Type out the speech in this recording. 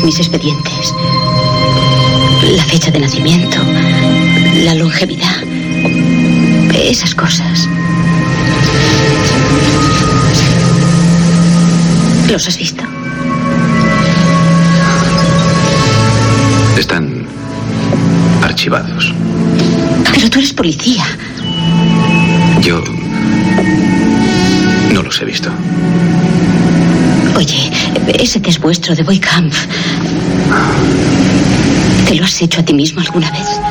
todos mis expedientes. La fecha de nacimiento, la longevidad, esas cosas. ¿Los has visto? Están archivados. Pero tú eres policía. Yo no los he visto. Oye, ese test vuestro de Voight-Kampff, ¿te lo has hecho a ti mismo alguna vez?